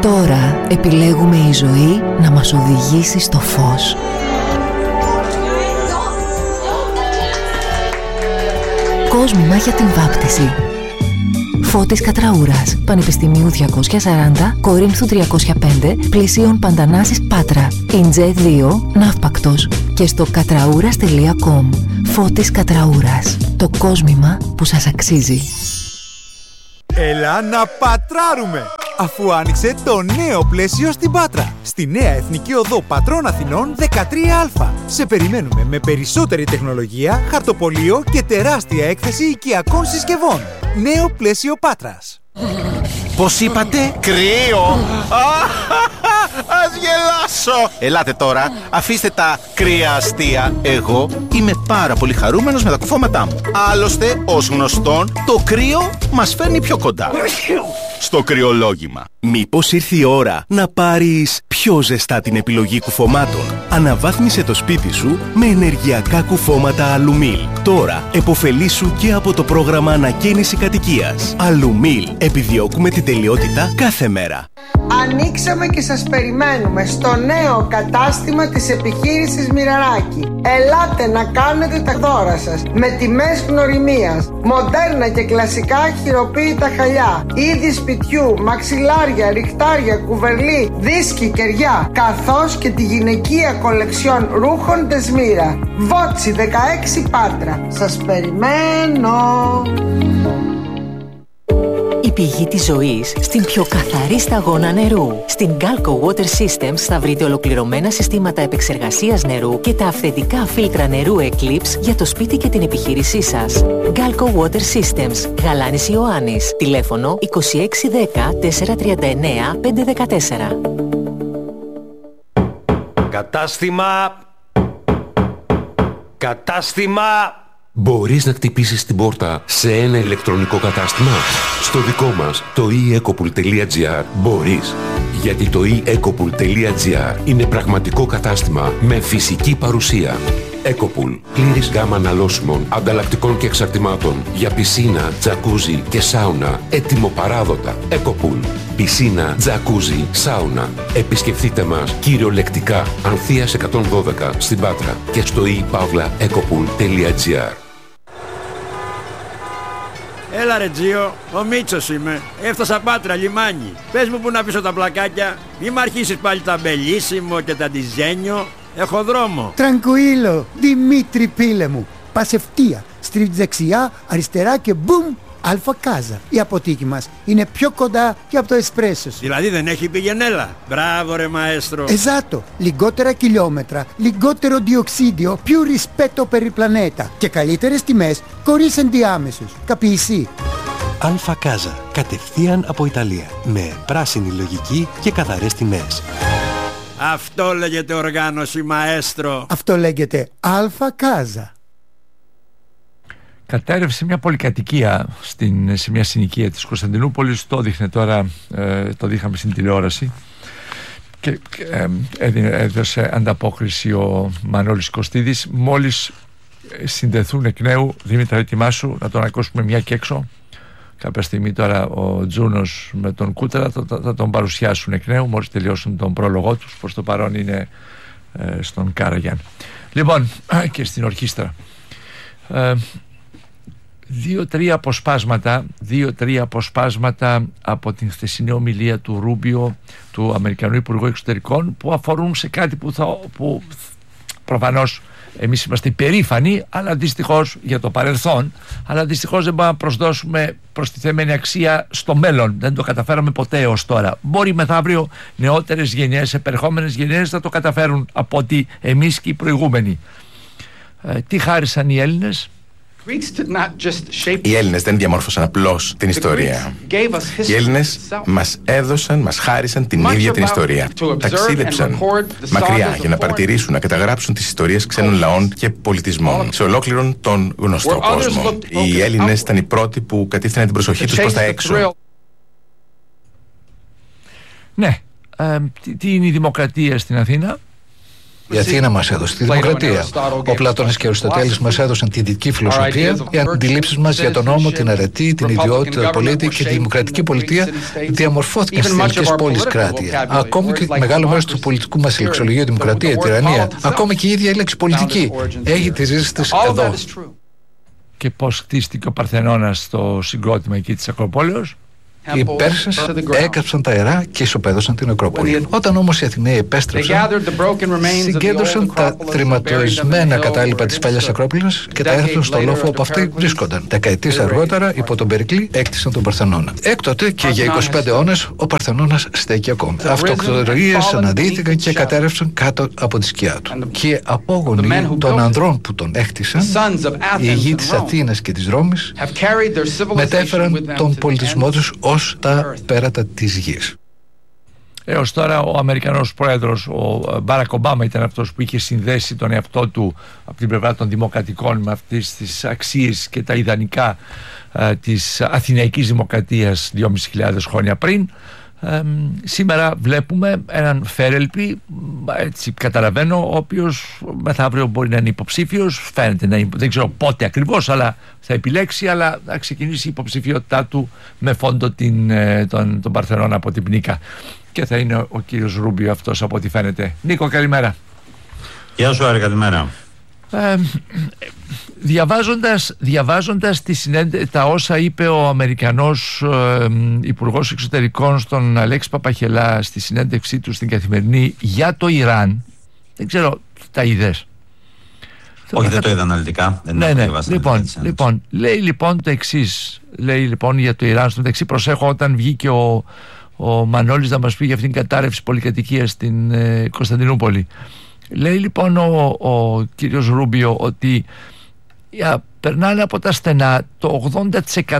Τώρα επιλέγουμε η ζωή να μας οδηγήσει στο φως. Κόσμημα για την βάπτιση. Φώτης Κατραούρας, Πανεπιστημίου 240, Κορίνθου 305, Πλησίων Παντανάσης Πάτρα. Ιντζέ 2, Ναύπακτος. Και στο κατραούρας.com. Φώτης Κατραούρας. Το κόσμημα που σας αξίζει. Έλα να πατράρουμε! Αφού άνοιξε το νέο πλαίσιο στην Πάτρα. Στη νέα Εθνική Οδό Πατρών Αθηνών 13α. Σε περιμένουμε με περισσότερη τεχνολογία, χαρτοπολείο και τεράστια έκθεση οικιακών συσκευών. Νέο πλαίσιο Πάτρας. Πώς είπατε? Κρύο! Ας γελάσω! Ελάτε τώρα, αφήστε τα κρύα αστεία. Εγώ είμαι πάρα πολύ χαρούμενος με τα κουφώματά μου. Άλλωστε, ως γνωστόν, το κρύο μας φέρνει πιο κοντά στο κρυολόγημα. Μήπως ήρθε η ώρα να πάρεις πιο ζεστά την επιλογή κουφωμάτων? Αναβάθμισε το σπίτι σου με ενεργειακά κουφώματα Αλουμίλ. Τώρα επωφελήσου και από το πρόγραμμα ανακαίνιση κατοικίας. Αλουμίλ. Επιδιώκουμε την τελειότητα κάθε μέρα. Ανοίξαμε και σας περιμένουμε στο νέο κατάστημα της επιχείρησης Μοιραράκη. Ελάτε να κάνετε τα δώρα σας με τιμές γνωριμίας, μοντέρνα και κλασικά χειροποίητα χαλιά, είδη σπιτιού, μαξιλάρια, ριχτάρια, κουβερλί, δίσκοι, κεριά, καθώς και τη γυναικεία κολεξιόν ρούχων Δεσμύρα. Βότσι 16 Πάτρα. Σας περιμένω. Η πηγή της ζωής στην πιο καθαρή σταγόνα νερού. Στην Galco Water Systems θα βρείτε ολοκληρωμένα συστήματα επεξεργασίας νερού και τα αυθεντικά φίλτρα νερού Eclipse για το σπίτι και την επιχείρησή σας. Galco Water Systems, Γαλάνης Ιωάννης. Τηλέφωνο 2610 439 514. Κατάστημα! Μπορείς να χτυπήσεις την πόρτα σε ένα ηλεκτρονικό κατάστημα? Στο δικό μας, το eEcopool.gr, μπορείς. Γιατί το eEcopool.gr είναι πραγματικό κατάστημα με φυσική παρουσία. Ecopool. Πλήρης γάμα αναλώσιμων, ανταλλακτικών και εξαρτημάτων για πισίνα, τζακούζι και σάουνα. Έτοιμο παράδοτα. Ecopool. Πισίνα, τζακούζι, σάουνα. Επισκεφτείτε μας κυριολεκτικά Ανθείας 112 στην Πάτρα και στο ePavlaEcopool.gr. Έλα ρε Τζίο, ο Μίτσος είμαι. Έφτασα Πάτρα, λιμάνι. Πες μου που να πίσω τα πλακάκια. Μη μ' αρχίσεις πάλι τα μπελίσιμο και τα διζένιο. Έχω δρόμο. Τρανκουίλο, Δημήτρη πίλε μου. Πας ευθεία, στρίβεις δεξιά, αριστερά και μπουμ, Αλφα Κάζα. Η αποθήκη μας είναι πιο κοντά και από το εσπρέσο σου. Δηλαδή δεν έχει πηγενέλα. Μπράβο ρε μαέστρο. Εζάτο, λιγότερα χιλιόμετρα, λιγότερο διοξίδιο, più rispetto per il planeta και καλύτερες τιμές χωρίς ενδιάμεσους. Καπιεισί. Αλφα Κάζα, κατευθείαν από Ιταλία, με πράσινη λογική και καθαρές τιμές. Αυτό λέγεται οργάνωση μαέστρο. Αυτό λέγεται Αλφα Κάζα. Κατέρευσε μια πολυκατοικία σε μια συνοικία της Κωνσταντινούπολης. Το δείχνε τώρα, το δείχαμε στην τηλεόραση και έδωσε ανταπόκριση ο Μανώλης Κωστίδης. Μόλις συνδεθούν εκ νέου, Δήμητρα, ετοιμάσου να τον ακούσουμε μια και έξω. Κάποια στιγμή τώρα ο Τζούνος με τον Κούτερα θα τον παρουσιάσουν εκ νέου μόλις τελειώσουν τον πρόλογό τους. Προς το παρόν είναι στον Κάραγιαν. Λοιπόν, και στην ορχήστρα. Δύο-τρία αποσπάσματα από την χθεσινή ομιλία του Ρούμπιο, του Αμερικανού Υπουργού Εξωτερικών, που αφορούν σε κάτι που προφανώς εμείς είμαστε υπερήφανοι, αλλά δυστυχώς για το παρελθόν, αλλά δυστυχώς δεν μπορούμε να προσδώσουμε προστιθέμενη αξία στο μέλλον. Δεν το καταφέραμε ποτέ ως τώρα. Μπορεί μεθαύριο νεότερες γενιές, επερχόμενες γενιές να το καταφέρουν από ότι εμείς και οι προηγούμενοι. Τι χάρισαν οι Έλληνες? Οι Έλληνες δεν διαμόρφωσαν απλώς την ιστορία. Οι Έλληνες μας έδωσαν, μας χάρισαν την ίδια την ιστορία. Ταξίδεψαν μακριά για να παρατηρήσουν, να καταγράψουν τις ιστορίες ξένων λαών και πολιτισμών σε ολόκληρον τον γνωστό κόσμο. Οι Έλληνες ήταν οι πρώτοι που κατήφθηναν την προσοχή τους προς τα έξω. Ναι, τι είναι η δημοκρατία στην Αθήνα? Η Αθήνα μας έδωσε τη δημοκρατία. Ο Πλάτωνας και ο Αριστοτέλης μας έδωσαν τη δυτική φιλοσοφία. Οι αντιλήψεις μας για τον νόμο, την αρετή, την ιδιότητα του πολίτη και τη δημοκρατική πολιτεία διαμορφώθηκαν στις ελληνικές πόλεις κράτεια. Ακόμη και μεγάλο μέρος του πολιτικού μας λεξολογίου, δημοκρατία, η τυραννία, ακόμη και η ίδια η λέξη πολιτική έχει τις ρίζες της εδώ. Και πώς χτίστηκε ο Παρθενώνας στο συγκρότημα εκεί της Ακροπόλεως? Οι Πέρσες έκαψαν τα αερά και ισοπαίδωσαν την Ακρόπολη. Όταν όμως οι Αθηναίοι επέστρεψαν, συγκέντρωσαν τα τρυματοισμένα κατάλοιπα της παλιάς Ακρόπολης και τα έθεσαν στο λόφο όπου αυτοί βρίσκονταν. Δεκαετίες αργότερα, υπό τον Περικλή, έκτισαν τον Παρθενώνα. Έκτοτε και για 25 αιώνες ο Παρθενώνας στέκει ακόμη. Αυτοκτονίες αναδύθηκαν και κατέρευσαν κάτω από τη σκιά του. Και οι απόγονοι των ανδρών που τον έκτισαν, οι ηγοί της Αθήνας και της Ρώμης, μετέφεραν τον πολιτισμό τους ως τα πέρατα της γης. Έως τώρα ο Αμερικανός πρόεδρος, ο Μπάρακ Ομπάμα, ήταν αυτός που είχε συνδέσει τον εαυτό του από την πλευρά των δημοκρατικών με αυτές τις αξίες και τα ιδανικά της αθηναϊκής δημοκρατίας 2.500 χρόνια πριν. Σήμερα βλέπουμε έναν Φέρελπη, έτσι καταλαβαίνω, ο οποίος μεθαύριο μπορεί να είναι υποψήφιος, φαίνεται να είναι, δεν ξέρω πότε ακριβώς, αλλά θα επιλέξει, αλλά θα ξεκινήσει η υποψηφιότητά του με φόντο τον Παρθενώνα από την Πνίκα, και θα είναι ο κύριος Ρούμπιο αυτός από ό,τι φαίνεται. Νίκο, καλημέρα. Γεια σου Άρη, καλημέρα. Διαβάζοντας τα όσα είπε ο Αμερικανός Υπουργός Εξωτερικών στον Αλέξη Παπαχελά στη συνέντευξή του στην Καθημερινή για το Ιράν, δεν ξέρω, τα είδες? Όχι, δεν το είδα αναλυτικά. Λοιπόν, λέει λοιπόν το εξής. Λέει λοιπόν για το Ιράν. Στο μεταξύ, προσέχω, όταν βγήκε ο Μανώλης να μας πει για αυτήν την κατάρρευση πολυκατοικίας στην Κωνσταντινούπολη. Λέει λοιπόν ο κύριος Ρούμπιο ότι περνάνε από τα στενά το 80%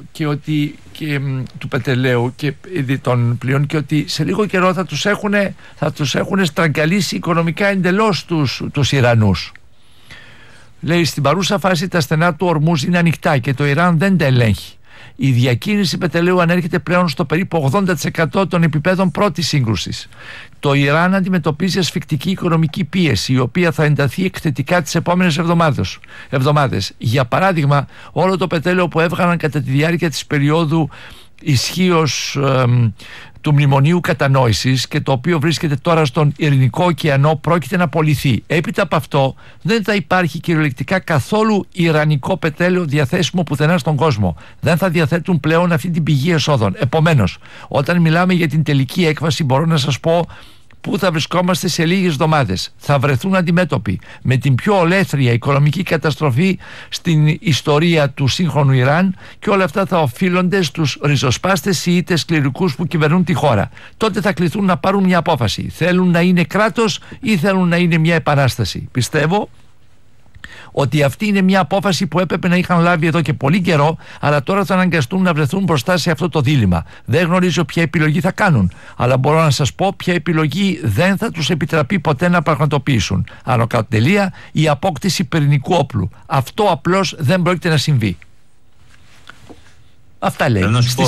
του πετρελαίου και των πλοίων, και ότι σε λίγο καιρό θα τους έχουν στραγγαλίσει οικονομικά εντελώς τους Ιρανούς. Λέει, στην παρούσα φάση τα στενά του Ορμούζ είναι ανοιχτά και το Ιράν δεν τα ελέγχει. Η διακίνηση πετρελαίου ανέρχεται πλέον στο περίπου 80% των επιπέδων πρώτης σύγκρουσης. Το Ιράν αντιμετωπίζει ασφικτική οικονομική πίεση, η οποία θα ενταθεί εκθετικά τις επόμενες εβδομάδες. Για παράδειγμα, όλο το πετρέλαιο που έβγαλαν κατά τη διάρκεια της περίοδου ισχύως του Μνημονίου Κατανόησης και το οποίο βρίσκεται τώρα στον Ειρηνικό ωκεανό πρόκειται να πωληθεί. Έπειτα από αυτό δεν θα υπάρχει κυριολεκτικά καθόλου ιρανικό πετρέλαιο διαθέσιμο πουθενά στον κόσμο. Δεν θα διαθέτουν πλέον αυτή την πηγή εσόδων. Επομένως, όταν μιλάμε για την τελική έκβαση, μπορώ να σας πω πού θα βρισκόμαστε σε λίγες εβδομάδες. Θα βρεθούν αντιμέτωποι με την πιο ολέθρια οικονομική καταστροφή στην ιστορία του σύγχρονου Ιράν, και όλα αυτά θα οφείλονται στους ριζοσπάστες Σιήτες κληρικούς που κυβερνούν τη χώρα. Τότε θα κληθούν να πάρουν μια απόφαση. Θέλουν να είναι κράτος ή θέλουν να είναι μια επανάσταση? Πιστεύω ότι αυτή είναι μια απόφαση που έπρεπε να είχαν λάβει εδώ και πολύ καιρό, αλλά τώρα θα αναγκαστούν να βρεθούν μπροστά σε αυτό το δίλημμα. Δεν γνωρίζω ποια επιλογή θα κάνουν, αλλά μπορώ να σας πω ποια επιλογή δεν θα τους επιτραπεί ποτέ να πραγματοποιήσουν. Άνω κάτω τελεία, η απόκτηση πυρηνικού όπλου. Αυτό απλώς δεν πρόκειται να συμβεί. Αυτά λέει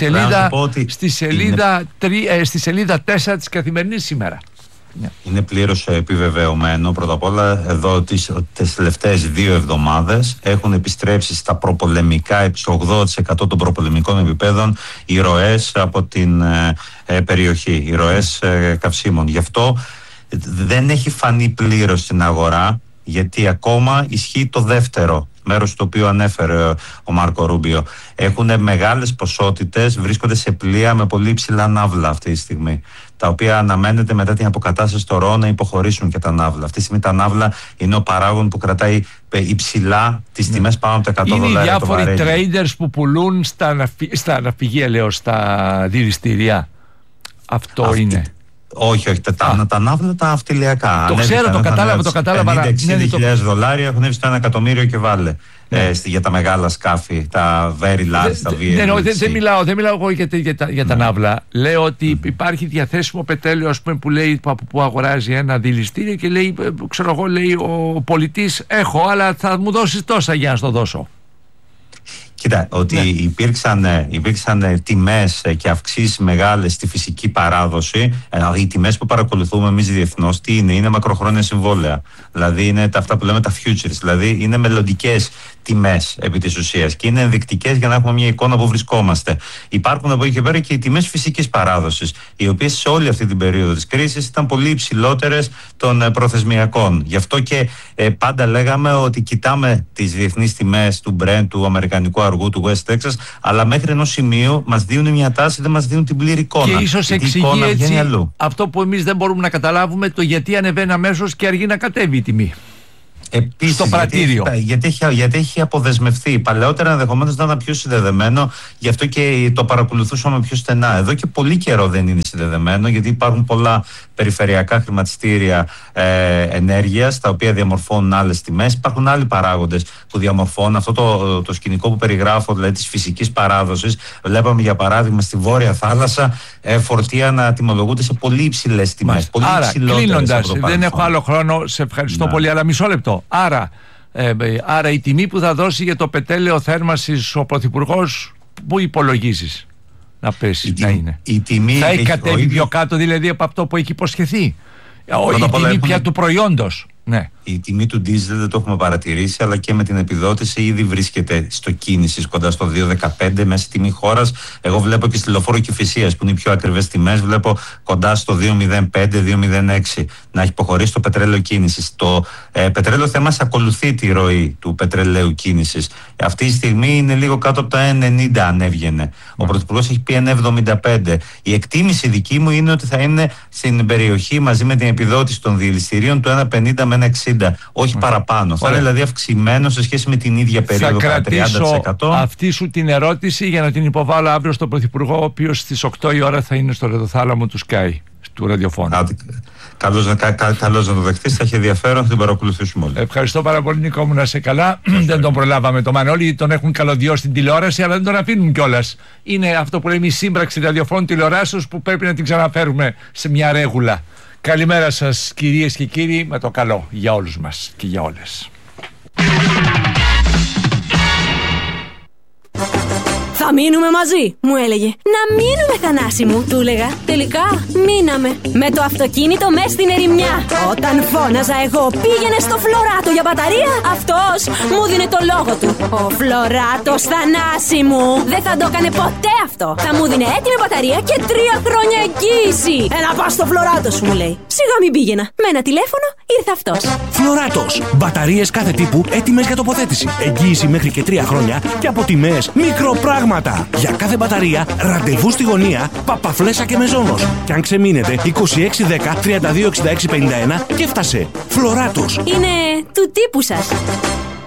στη σελίδα 4 της Καθημερινής σήμερα. Είναι πλήρως επιβεβαιωμένο. Πρώτα απ' όλα, εδώ τις τελευταίες 2 εβδομάδες έχουν επιστρέψει στα προπολεμικά, στο 80% των προπολεμικών επιπέδων, οι ροές από την περιοχή, οι ροές καυσίμων. Γι' αυτό δεν έχει φανεί πλήρως στην αγορά, γιατί ακόμα ισχύει το δεύτερο μέρος το οποίο ανέφερε ο Μάρκο Ρούμπιο. Έχουν μεγάλες ποσότητες, βρίσκονται σε πλοία με πολύ υψηλά ναύλα αυτή τη στιγμή, τα οποία αναμένεται μετά την αποκατάσταση των ροών να υποχωρήσουν και τα ναύλα. Αυτή τη στιγμή τα ναύλα είναι ο παράγων που κρατάει υψηλά τις τιμές πάνω από τα $100. Είναι οι διάφοροι traders που πουλούν στα ναυπηγεία, λέω, στα δηληστήρια. Αυτό είναι. Όχι, τα ναύλα τα αυτιλιακά. Το ξέρω, το κατάλαβα. 50-60 $60 έχουν έβει στο 1 εκατομμύριο και βάλε. Για τα μεγάλα σκάφη, τα very large, τα VLCC. Δεν μιλάω εγώ για τα ναύλα. Λέω ότι υπάρχει διαθέσιμο πετρέλαιο, ας πούμε, που λέει, που αγοράζει ένα δηληστήριο και λέει, ξέρω εγώ, λέει ο πολιτής, έχω, αλλά θα μου δώσεις τόσα για να στο δώσω. Κοίτα, ότι υπήρξαν τιμές και αυξήσεις μεγάλες στη φυσική παράδοση. Οι τιμές που παρακολουθούμε εμείς διεθνώς, τι είναι μακροχρόνια συμβόλαια. Δηλαδή είναι αυτά που λέμε τα futures, δηλαδή είναι μελλοντικές τιμές επί της ουσίας και είναι ενδεικτικές για να έχουμε μια εικόνα που βρισκόμαστε. Υπάρχουν από εκεί και πέρα και οι τιμές φυσικής παράδοσης, οι οποίες σε όλη αυτή την περίοδο της κρίσης ήταν πολύ υψηλότερες των προθεσμιακών. Γι' αυτό και πάντα λέγαμε ότι κοιτάμε τις διεθνείς τιμές του Brent, του αμερικανικού αργού, του West Texas, αλλά μέχρι ενός σημείου μας δίνουν μια τάση, δεν μας δίνουν την πλήρη εικόνα. Και ίσως εξηγεί έτσι αυτό που εμείς δεν μπορούμε να καταλάβουμε, το γιατί ανεβαίνει αμέσως και αργεί να κατέβει η τιμή. Επίσης, στο πρατήριο. Γιατί έχει αποδεσμευτεί. Παλαιότερα ενδεχομένως να ήταν πιο συνδεδεμένο, γι' αυτό και το παρακολουθούσαμε πιο στενά. Εδώ και πολύ καιρό δεν είναι συνδεδεμένο, γιατί υπάρχουν πολλά περιφερειακά χρηματιστήρια ενέργειας, τα οποία διαμορφώνουν άλλες τιμές. Υπάρχουν άλλοι παράγοντες που διαμορφώνουν αυτό το σκηνικό που περιγράφω, δηλαδή της φυσικής παράδοσης. Βλέπαμε για παράδειγμα στη Βόρεια Θάλασσα φορτία να τιμολογούνται σε πολύ υψηλές τιμές. Άρα, κλείνοντας, δεν έχω άλλο χρόνο, σε ευχαριστώ πολύ, αλλά μισό λεπτό. Άρα η τιμή που θα δώσει για το πετρέλαιο θέρμανσης ο Πρωθυπουργός, πού υπολογίζεις να πέσει, να είναι? Θα έχει κατέβει πιο κάτω δηλαδή από αυτό που έχει υποσχεθεί? Η τιμή πια του προϊόντος. Ναι. Η τιμή του ντίζελ δεν το έχουμε παρατηρήσει, αλλά και με την επιδότηση ήδη βρίσκεται στο κίνησης κοντά στο 2,15 μέσα στη τιμή χώρας. Εγώ βλέπω και στη Λεωφόρο Κηφισίας, που είναι οι πιο ακριβές τιμές, βλέπω κοντά στο 2,05-2,06 να έχει υποχωρήσει το πετρέλαιο κίνησης. Το πετρέλαιο θέμα ακολουθεί τη ροή του πετρελαίου κίνησης. Αυτή τη στιγμή είναι λίγο κάτω από τα 1,90 αν έβγαινε. Ο Πρωθυπουργός έχει πει 1,75. Η εκτίμηση δική μου είναι ότι θα είναι στην περιοχή μαζί με την επιδότηση των διελιστηρίων του 1,50 με 1,60, όχι παραπάνω. Θα είναι δηλαδή αυξημένο σε σχέση με την ίδια περίοδο. Θα κρατήσω αυτή σου την ερώτηση για να την υποβάλω αύριο στον Πρωθυπουργό, ο οποίος στις 8 η ώρα θα είναι στο ρεδοθάλαμο του Sky, του ραδιοφώνου. Καλώς να το δεχτείς, θα έχει ενδιαφέρον, θα την παρακολουθήσουμε όλοι. Ευχαριστώ πάρα πολύ, Νικό μου, να είσαι καλά. Δεν τον προλάβαμε το Μανώλη, τον έχουν καλωδιώσει στην τηλεόραση, αλλά δεν τον αφήνουν κιόλας. Είναι αυτό που λέμε η σύμπραξη ραδιοφώνου τηλεοράσεως που πρέπει να την ξαναφέρουμε σε μια ρέγουλα. Καλημέρα σας κυρίες και κύριοι, με το καλό για όλους μας και για όλες. Θα μείνουμε μαζί, μου έλεγε. Να μείνουμε, Θανάση μου, του έλεγα. Τελικά μείναμε. Με το αυτοκίνητο μες στην ερημιά. Όταν φώναζα εγώ πήγαινε στο Φλωράτο για μπαταρία, αυτός μου δίνε το λόγο του. Ο Φλωράτος, Θανάση μου, δεν θα το έκανε ποτέ αυτό. Θα μου δίνε έτοιμη μπαταρία και 3 χρόνια εγγύηση. Να πας στο Φλωράτο σου, μου λέει. Σιγά μην πήγαινα. Με ένα τηλέφωνο ήρθε αυτός. Φλωράτος. Μπαταρίες κάθε τύπου έτοιμες για τοποθέτηση. Εγγύηση μέχρι και 3 χρόνια και από τιμές μικροπράγματα. Για κάθε μπαταρία, ραντεβού στη γωνία, Παπαφλέσσα και Μεζόνος. Και αν ξεμείνετε, 2610 326651 και έφτασε. Φλωράτος. Είναι του τύπου σας.